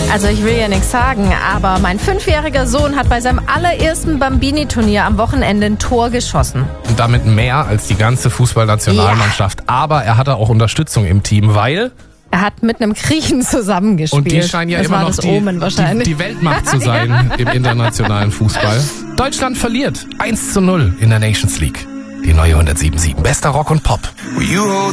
Also ich will ja nichts sagen, aber mein 5-jähriger Sohn hat bei seinem allerersten Bambini-Turnier am Wochenende ein Tor geschossen. Und damit mehr als die ganze Fußballnationalmannschaft. Aber er hatte auch Unterstützung im Team, weil... Er hat mit einem Griechen zusammengespielt. Und die scheinen ja das immer war noch das Omen wahrscheinlich. die Weltmacht zu sein im internationalen Fußball. Deutschland verliert 1:0 in der Nations League. Die neue 107.7. Bester Rock und Pop.